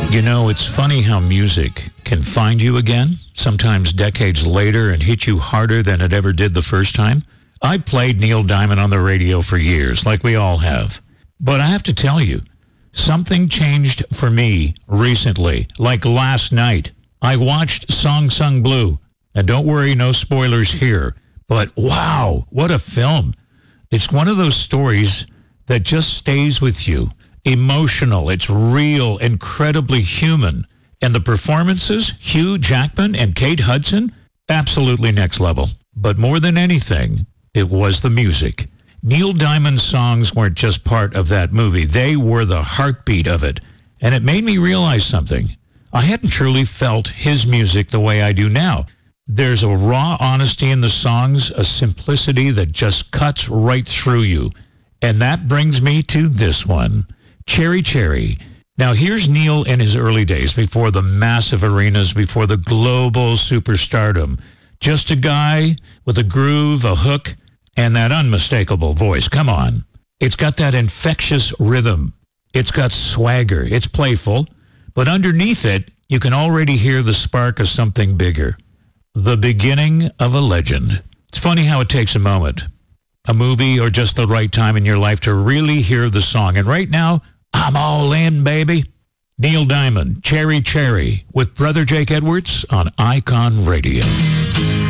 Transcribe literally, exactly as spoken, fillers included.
You know, it's funny how music can find you again, sometimes decades later, and hit you harder than it ever did the first time. I played Neil Diamond on the radio for years, like we all have. But I have to tell you, something changed for me recently, like last night. I watched Song Sung Blue, and don't worry, no spoilers here. But wow, what a film. It's one of those stories that just stays with you. Emotional, it's real, incredibly human. And the performances, Hugh Jackman and Kate Hudson, absolutely next level. But more than anything, it was the music. Neil Diamond's songs weren't just part of that movie. They were the heartbeat of it. And it made me realize something. I hadn't truly felt his music the way I do now. There's a raw honesty in the songs, a simplicity that just cuts right through you. And that brings me to this one. Cherry Cherry. Now, here's Neil in his early days, before the massive arenas, before the global superstardom. Just a guy with a groove, a hook, and that unmistakable voice. Come on. It's got that infectious rhythm. It's got swagger. It's playful. But underneath it, you can already hear the spark of something bigger. The beginning of a legend. It's funny how it takes a moment, a movie, or just the right time in your life to really hear the song. And right now, I'm all in, baby. Neil Diamond, Cherry Cherry, with Brother Jake Edwards on Icon Radio.